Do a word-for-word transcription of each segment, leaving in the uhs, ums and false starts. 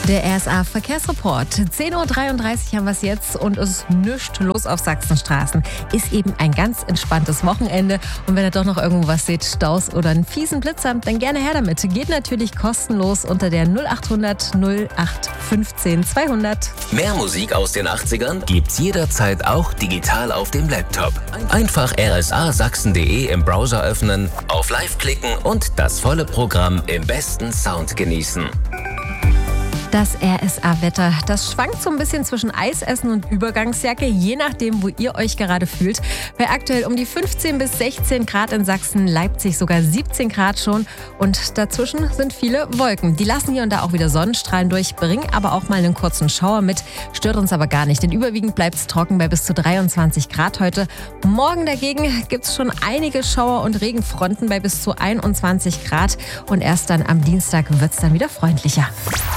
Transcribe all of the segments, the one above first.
Der R S A-Verkehrsreport. zehn Uhr dreiunddreißig haben wir es jetzt und es ist nichts los auf Sachsenstraßen. Ist eben ein ganz entspanntes Wochenende. Und wenn ihr doch noch irgendwo was seht, Staus oder einen fiesen Blitzer, dann gerne her damit. Geht natürlich kostenlos unter der null acht hundert null acht fünfzehn zweihundert. Mehr Musik aus den achtzigern gibt's jederzeit auch digital auf dem Laptop. Einfach r s a sachsen punkt d e im Browser öffnen, auf Live klicken und das volle Programm im besten Sound genießen. Das R S A-Wetter, das schwankt so ein bisschen zwischen Eisessen und Übergangsjacke, je nachdem, wo ihr euch gerade fühlt. Bei aktuell um die fünfzehn bis sechzehn Grad in Sachsen, Leipzig sogar siebzehn Grad schon. Und dazwischen sind viele Wolken. Die lassen hier und da auch wieder Sonnenstrahlen durch, bringen aber auch mal einen kurzen Schauer mit. Stört uns aber gar nicht, denn überwiegend bleibt es trocken bei bis zu dreiundzwanzig Grad heute. Morgen dagegen gibt es schon einige Schauer- und Regenfronten bei bis zu einundzwanzig Grad. Und erst dann am Dienstag wird es dann wieder freundlicher.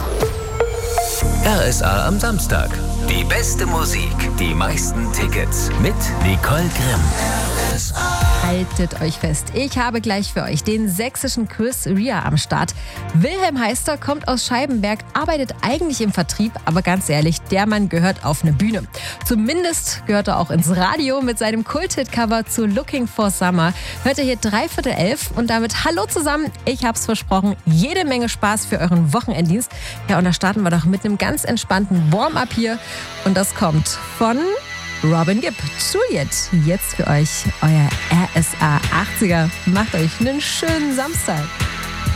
R S A am Samstag. Die beste Musik, die meisten Tickets mit Nicole Grimm. R S A. Haltet euch fest, ich habe gleich für euch den sächsischen Chris Rea am Start. Wilhelm Heister kommt aus Scheibenberg, arbeitet eigentlich im Vertrieb, aber ganz ehrlich, der Mann gehört auf eine Bühne. Zumindest gehört er auch ins Radio mit seinem Kult-Hit-Cover zu Looking for Summer. Hört ihr hier dreiviertel elf und damit hallo zusammen, ich hab's versprochen, jede Menge Spaß für euren Wochenenddienst. Ja, und da starten wir doch mit einem ganz entspannten Warm-up hier und das kommt von Robin Gibb, Juliet, jetzt für euch euer R S A achtziger. Macht euch einen schönen Samstag.